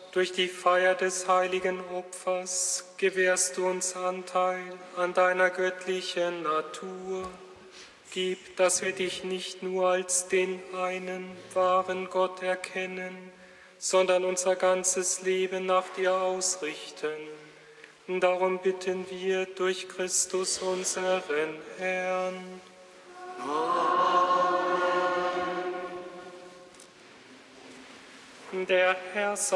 durch die Feier des heiligen Opfers gewährst du uns Anteil an deiner göttlichen Natur. Gib, dass wir dich nicht nur als den einen wahren Gott erkennen, sondern unser ganzes Leben nach dir ausrichten. Darum bitten wir durch Christus unseren Herrn. Amen. Der Herr sei